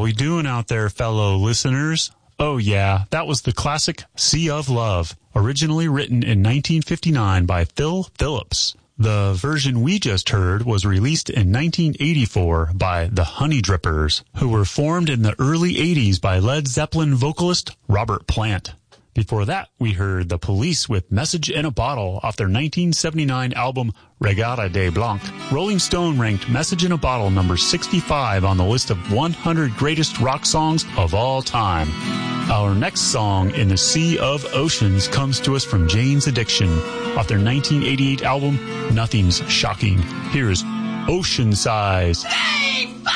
we doing out there, fellow listeners? Oh yeah, that was the classic Sea of Love, originally written in 1959 by Phil Phillips. The version we just heard was released in 1984 by the Honey Drippers, who were formed in the early 80s by Led Zeppelin vocalist Robert Plant. Before that, we heard The Police with Message in a Bottle off their 1979 album Regata de Blanc. Rolling Stone ranked Message in a Bottle number 65 on the list of 100 greatest rock songs of all time. Our next song, In the Sea of Oceans, comes to us from Jane's Addiction off their 1988 album Nothing's Shocking. Here's Ocean Size.